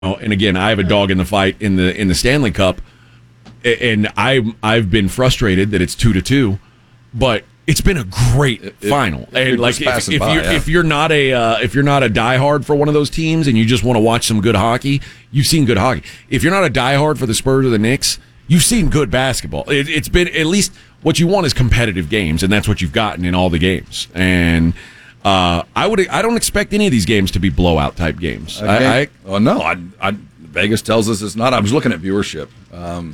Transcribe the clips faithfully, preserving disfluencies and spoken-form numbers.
and again, I have a dog in the fight in the in the Stanley Cup, and I I've been frustrated that it's two to two, but it's been a great it, final. It, and like if, if by, you're yeah. if you're not a uh, if you're not a diehard for one of those teams and you just want to watch some good hockey, you've seen good hockey. If you're not a diehard for the Spurs or the Knicks, you've seen good basketball. It, it's been at least what you want is competitive games, and that's what you've gotten in all the games. And uh, I would I don't expect any of these games to be blowout type games. Okay. I, I, well, no, I, I, Vegas tells us it's not. I was looking at viewership. Um,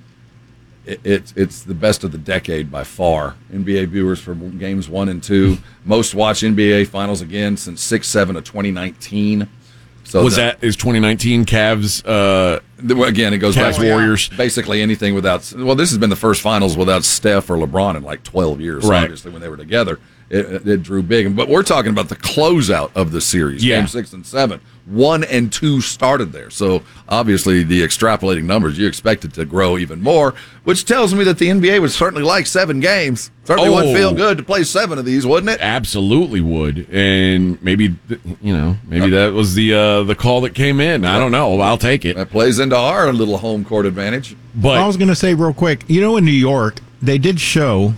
it, it's it's the best of the decade by far. N B A viewers for games one and two. Most watched N B A finals again since six seven of twenty nineteen. So was that, that is twenty nineteen Cavs? Uh, again, it goes Cavs back to Warriors. Basically anything without. Well, this has been the first finals without Steph or LeBron in like twelve years. Right. Obviously, when they were together, it, it drew big. But we're talking about the closeout of the series, yeah. game six and seven. One and two started there. So obviously, the extrapolating numbers, you expect it to grow even more, which tells me that the N B A would certainly like seven games. Certainly oh, would feel good to play seven of these, wouldn't it? Absolutely would. And maybe, you know, maybe that was the uh, the call that came in. I don't know. I'll take it. That plays into our little home court advantage. But I was going to say real quick, you know, in New York, they did show,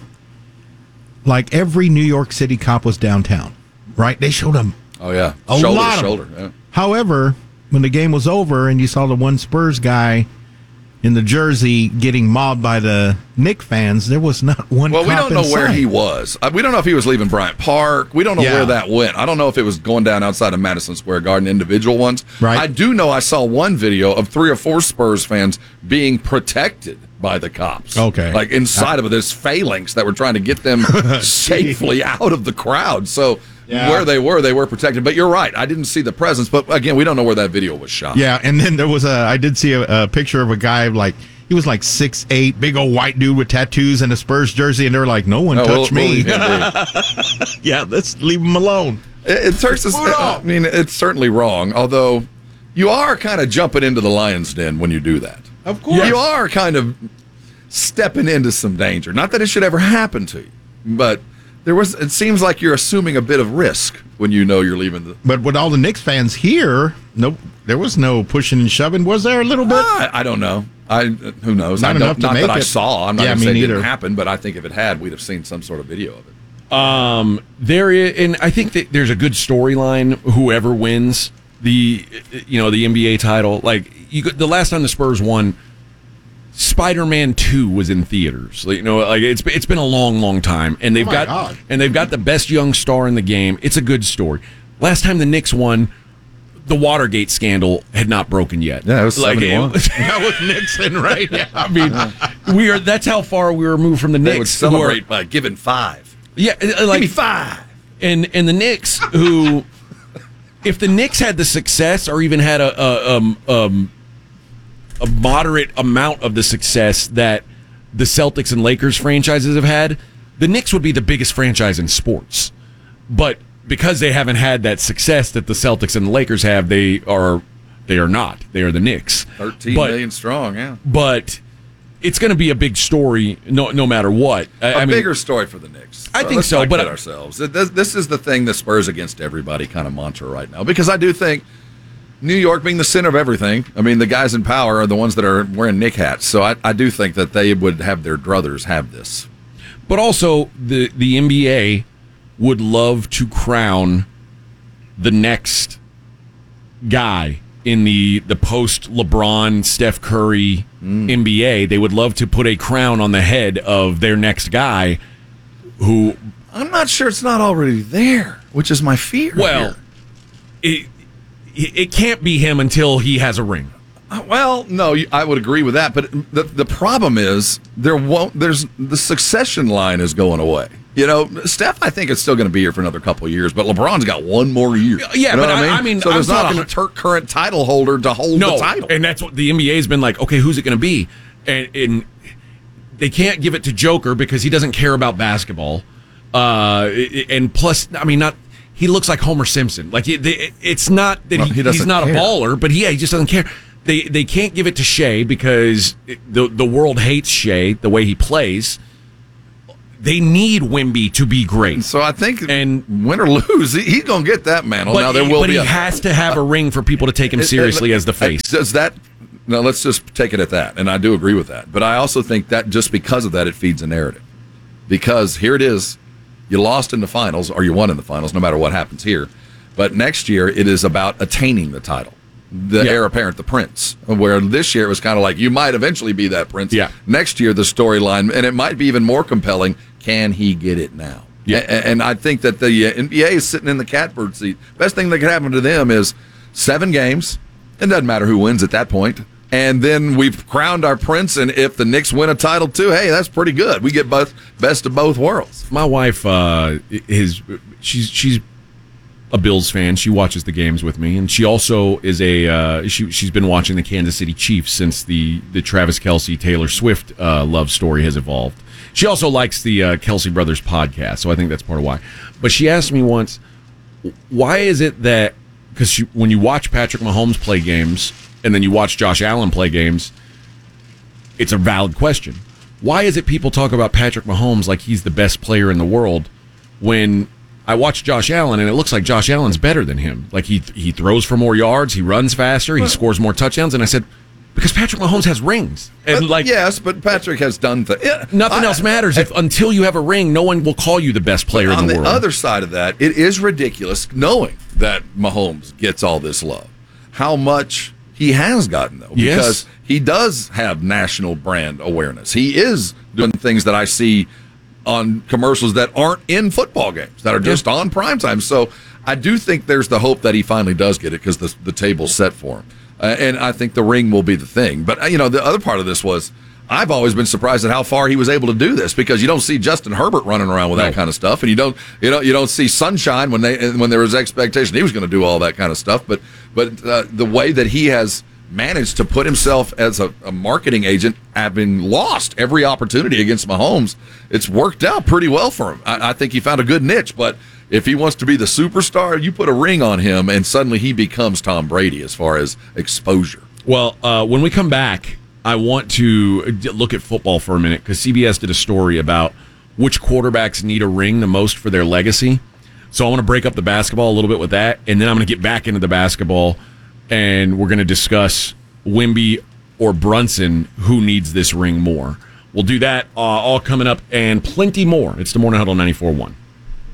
like, every New York City cop was downtown, right? They showed them. Oh, yeah. A shoulder lot to of shoulder. them. Yeah. However, when the game was over and you saw the one Spurs guy in the jersey getting mobbed by the Knicks fans, there was not one Well, we cop don't know in where sight. he was. Uh, We don't know if he was leaving Bryant Park. We don't know Yeah. where that went. I don't know if it was going down outside of Madison Square Garden, individual ones. Right. I do know I saw one video of three or four Spurs fans being protected by the cops. Okay. Like inside of this phalanx that were trying to get them safely out of the crowd. So Yeah. where they were, they were protected. But you're right. I didn't see the presence. But again, we don't know where that video was shot. Yeah, and then there was a, I did see a, a picture of a guy like, he was like six eight, big old white dude with tattoos and a Spurs jersey, and they were like, no one No, touched we'll- we'll me. leave him be. Yeah, let's leave him alone. It, it turns us, I mean, it's certainly wrong, although you are kind of jumping into the lion's den when you do that. Of course. You are kind of stepping into some danger. Not that it should ever happen to you, but there was. It seems like you're assuming a bit of risk when you know you're leaving the. But with all the Knicks fans here, no, there was no pushing and shoving. Was there a little bit? I, I don't know. I who knows? Not I don't, enough to not make that I it. saw. I'm not Yeah, going me to say it neither. didn't happen, but I think if it had, we'd have seen some sort of video of it. Um, there is, and I think that there's a good storyline. Whoever wins the, you know, the N B A title, like you, the last time the Spurs won, Spider-Man two was in theaters. Like, you know, like it's it's been a long, long time, and they've Oh my got God. and they've got the best young star in the game. It's a good story. Last time the Knicks won, the Watergate scandal had not broken yet. Yeah, it was like seventy-one. That was Nixon, right? Yeah. I mean, we are. That's how far we were removed from the They would Knicks. who are- celebrate by giving five. yeah, uh, like Give me five. and and the Knicks, who, if the Knicks had the success or even had a a, um, um, a moderate amount of the success that the Celtics and Lakers franchises have had, the Knicks would be the biggest franchise in sports. But because they haven't had that success that the Celtics and the Lakers have, they are they are not. They are the Knicks. Thirteen but, million strong. Yeah. But it's going to be a big story, no no matter what. I, A I mean, bigger story for the Knicks. I think Let's so, not but kid I- ourselves. This, this is the thing that Spurs against everybody kind of mantra right now, because I do think New York being the center of everything. I mean, the guys in power are the ones that are wearing Knick hats, so I, I do think that they would have their druthers have this. But also, the, the N B A would love to crown the next guy in the, the post-LeBron, Steph Curry Mm. N B A. They would love to put a crown on the head of their next guy who, I'm not sure it's not already there, which is my fear. well, here. it, it can't be him until he has a ring. Uh, Well, no, you- I would agree with that, but the the problem is there won't. There's the succession line is going away. You know, Steph, I think is still going to be here for another couple of years, but LeBron's got one more year. Yeah, You know but what I- I mean, so there's I'm not talking- a tur- current title holder to hold No, the title. and that's what the N B A's been like. Okay, who's it going to be? And, and they can't give it to Joker because he doesn't care about basketball. Uh, and plus, I mean, not he looks like Homer Simpson. Like it, they, it's not that Well, he, he doesn't he's not care. a baller, but yeah, he just doesn't care. They they can't give it to Shea because it, the the world hates Shea the way he plays. they need Wemby to be great. So I think, and win or lose, he, he's going to get that mantle. But, now there will but be he a, has to have a ring for people to take him it- seriously it- as the face. Does that? No, let's just take it at that, and I do agree with that. But I also think that just because of that, it feeds a narrative. Because here it is, you lost in the finals, or you won in the finals, no matter what happens here. But next year, it is about attaining the title. The Yeah. heir apparent, the prince. Where this year it was kind of like, you might eventually be that prince. Yeah. Next year, the storyline, and it might be even more compelling, can he get it now? Yeah. A- And I think that the uh, N B A is sitting in the catbird seat. Best thing that could happen to them is seven games. It doesn't matter who wins at that point. And then we've crowned our prince, and if the Knicks win a title too, hey, that's pretty good. We get both, best of both worlds. My wife uh, is she's she's a Bills fan. She watches the games with me, and she also is a uh, she she's been watching the Kansas City Chiefs since the the Travis Kelce Taylor Swift uh, love story has evolved. She also likes the uh, Kelce Brothers podcast, so I think that's part of why. But she asked me once, why is it that because when you watch Patrick Mahomes play games and then you watch Josh Allen play games, it's a valid question. Why is it people talk about Patrick Mahomes like he's the best player in the world when I watch Josh Allen and it looks like Josh Allen's better than him? Like he he throws for more yards, he runs faster, he scores more touchdowns. And I said, because Patrick Mahomes has rings. And But, like yes, but Patrick has done things. Yeah, nothing I- else matters. If until you have a ring, no one will call you the best player in On the, the world. other side of that, it is ridiculous knowing that Mahomes gets all this love. How much he has gotten, though, Yes. because he does have national brand awareness. He is doing things that I see on commercials that aren't in football games, that are just on primetime. So I do think there's the hope that he finally does get it because the, the table's set for him. Uh, and I think the ring will be the thing. But, uh, you know, the other part of this was I've always been surprised at how far he was able to do this because you don't see Justin Herbert running around with No. that kind of stuff. And you don't you don't, you don't see Sunshine when they when there was expectation he was going to do all that kind of stuff. But, but uh, the way that he has managed to put himself as a, a marketing agent, having lost every opportunity against Mahomes, it's worked out pretty well for him. I, I think he found a good niche, but if he wants to be the superstar, you put a ring on him, and suddenly he becomes Tom Brady as far as exposure. Well, uh, when we come back, I want to look at football for a minute because C B S did a story about which quarterbacks need a ring the most for their legacy. So I want to break up the basketball a little bit with that, and then I'm going to get back into the basketball, and we're going to discuss Wemby or Brunson, who needs this ring more. We'll do that uh, all coming up and plenty more. It's the Morning Huddle ninety-four point one.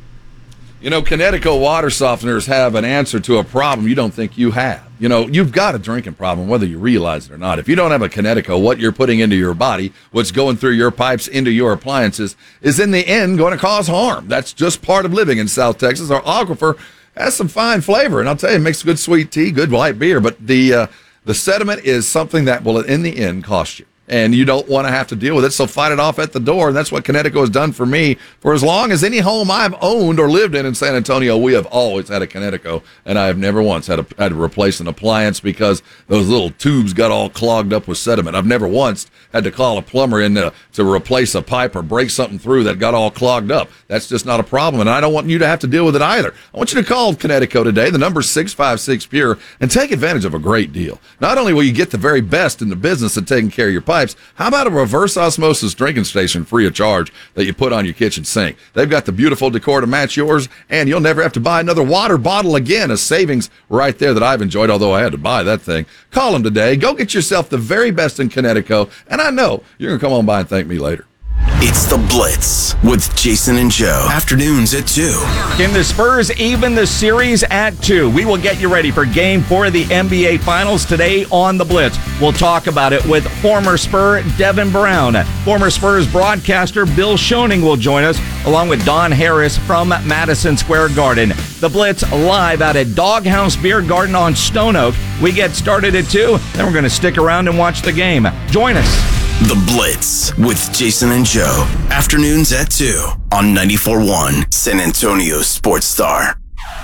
You know, Connecticut water softeners have an answer to a problem you don't think you have. You know, you've got a drinking problem, whether you realize it or not. If you don't have a Connecticut, what you're putting into your body, what's going through your pipes into your appliances, is in the end going to cause harm. That's just part of living in South Texas. Our aquifer has some fine flavor, and I'll tell you, it makes good sweet tea, good light beer, but the uh, the sediment is something that will, in the end, cost you. And you don't want to have to deal with it, so fight it off at the door. And that's what Connecticut has done for me. For as long as any home I've owned or lived in in San Antonio, we have always had a Connecticut, and I have never once had, a, had to replace an appliance because those little tubes got all clogged up with sediment. I've never once had to call a plumber in to, to replace a pipe or break something through that got all clogged up. That's just not a problem, and I don't want you to have to deal with it either. I want you to call Connecticut today. The number is six five six Pure, and take advantage of a great deal. Not only will you get the very best in the business of taking care of your pipes, how about a reverse osmosis drinking station free of charge that you put on your kitchen sink? They've got the beautiful decor to match yours, and you'll never have to buy another water bottle again. A savings right there that I've enjoyed, although I had to buy that thing. Call them today. Go get yourself the very best in Connecticut, and I know you're going to come on by and thank me later. It's The Blitz with Jason and Joe. Afternoons at two. Can the Spurs even the series at two? We will get you ready for game four of the N B A Finals today on The Blitz. We'll talk about it with former Spur Devin Brown. Former Spurs broadcaster Bill Schoening will join us, along with Don Harris from Madison Square Garden. The Blitz live out at Doghouse Beer Garden on Stone Oak. We get started at two, then we're going to stick around and watch the game. Join us. The Blitz with Jason and Joe. Afternoons at two on ninety-four point one San Antonio Sports Star.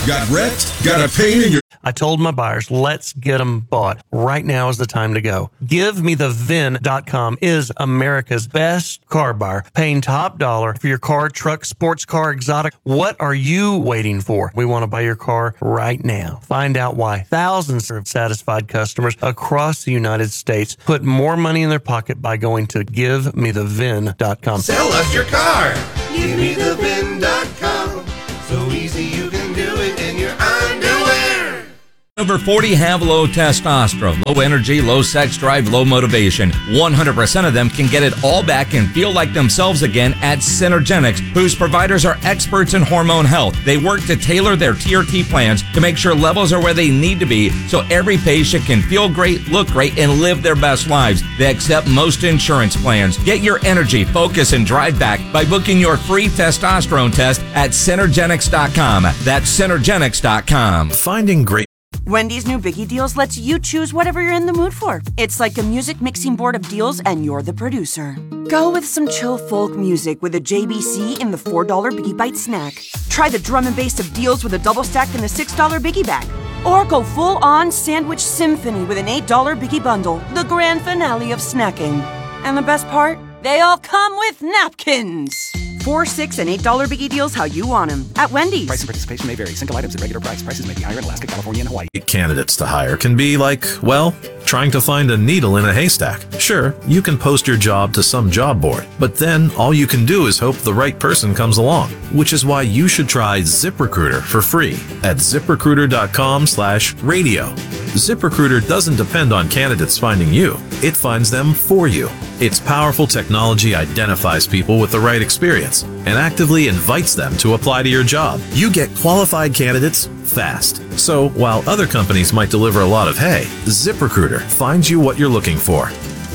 Got wrecked? Got a pain in your... I told my buyers, let's get them bought. Right now is the time to go. Give Me The V I N dot com is America's best car buyer, paying top dollar for your car, truck, sports car, exotic. What are you waiting for? We want to buy your car right now. Find out why thousands of satisfied customers across the United States put more money in their pocket by going to Give Me The V I N dot com. Sell us your car. Give Me The V I N dot com. So easy you can do it in your underwear. Over forty have low testosterone, low energy, low sex drive, low motivation. one hundred percent of them can get it all back and feel like themselves again at Synergenics, whose providers are experts in hormone health. They work to tailor their T R T plans to make sure levels are where they need to be so every patient can feel great, look great, and live their best lives. They accept most insurance plans. Get your energy, focus, and drive back by booking your free testosterone test at Synergenics dot com. That's Synergenics dot com. Finding great Wendy's new Biggie Deals lets you choose whatever you're in the mood for. It's like a music mixing board of deals, and you're the producer. Go with some chill folk music with a J B C in the four dollar Biggie Bite snack. Try the drum and bass of deals with a double stack in the six dollar Biggie Bag. Or go full-on sandwich symphony with an eight dollar Biggie Bundle, the grand finale of snacking. And the best part? They all come with napkins. Four, six, and eight dollar Biggie Deals how you want them at Wendy's. Price and participation may vary. Single items at regular price. Prices may be higher in Alaska, California, and Hawaii. Candidates to hire can be like, well, trying to find a needle in a haystack. Sure, you can post your job to some job board, but then all you can do is hope the right person comes along, which is why you should try ZipRecruiter for free at ZipRecruiter dot com slash radio. ZipRecruiter doesn't depend on candidates finding you. It finds them for you. Its powerful technology identifies people with the right experience and actively invites them to apply to your job. You get qualified candidates fast. So while other companies might deliver a lot of hay, ZipRecruiter finds you what you're looking for.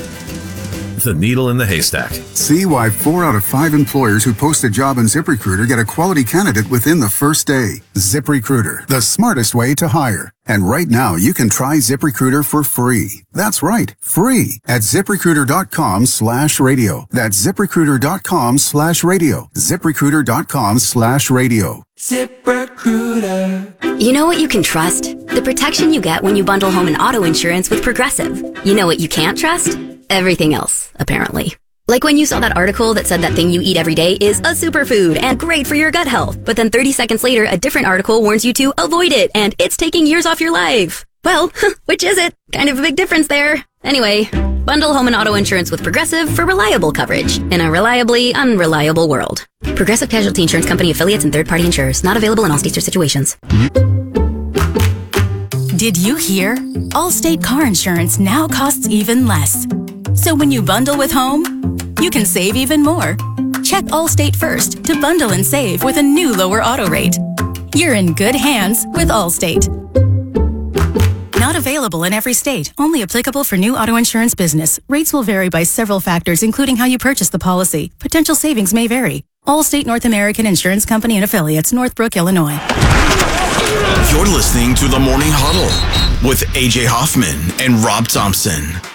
The needle in the haystack. See why four out of five employers who post a job on ZipRecruiter get a quality candidate within the first day. ZipRecruiter, the smartest way to hire. And right now, you can try ZipRecruiter for free. That's right, free at ZipRecruiter dot com slash radio. That's ZipRecruiter dot com slash radio. ZipRecruiter dot com slash radio. ZipRecruiter. You know what you can trust? The protection you get when you bundle home and auto insurance with Progressive. You know what you can't trust? Everything else, apparently. Like when you saw that article that said that thing you eat every day is a superfood and great for your gut health, but then thirty seconds later, a different article warns you to avoid it and it's taking years off your life. Well, which is it? Kind of a big difference there. Anyway, bundle home and auto insurance with Progressive for reliable coverage in a reliably unreliable world. Progressive Casualty Insurance Company affiliates and third-party insurers. Not available in all states or situations. Did you hear? Allstate car insurance now costs even less. So when you bundle with home, you can save even more. Check Allstate first to bundle and save with a new lower auto rate. You're in good hands with Allstate. Not available in every state. Only applicable for new auto insurance business. Rates will vary by several factors, including how you purchase the policy. Potential savings may vary. Allstate North American Insurance Company and Affiliates, Northbrook, Illinois. You're listening to The Morning Huddle with A J Hoffman and Rob Thompson